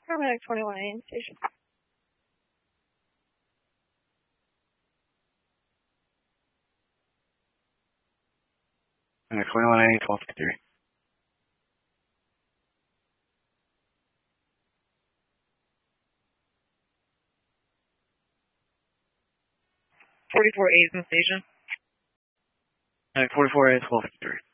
Paramedic 21A station. 21A, 1253. 44A is in the station. 44A, 1253.